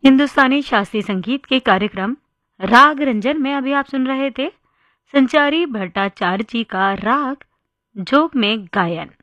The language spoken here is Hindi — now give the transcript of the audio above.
हिंदुस्तानी शास्त्रीय संगीत के कार्यक्रम राग रंजन में अभी आप सुन रहे थे संचारी भट्टाचार्य जी का राग जोग में गायन।